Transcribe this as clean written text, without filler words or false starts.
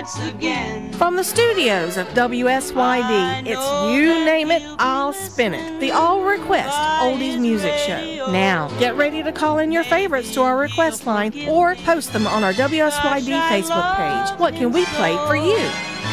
starts again. From the studios of WSYD, it's You Name It, I'll Spin It, the all-request oldies music show. Now, get ready to call in your favorites to our request line or post them on our WSYD Facebook page. What can we play for you?